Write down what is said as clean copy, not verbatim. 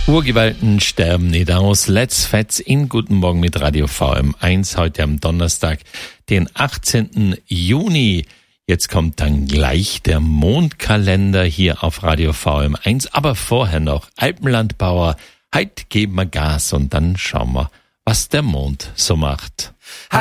Urgewalten sterben nicht aus. Let's Fets in Guten Morgen mit Radio VM1 heute am Donnerstag, den 18. Juni. Jetzt kommt dann gleich der Mondkalender hier auf Radio VM1, aber vorher noch Alpenlandbauer. Heute geben wir Gas und dann schauen wir, was der Mond so macht.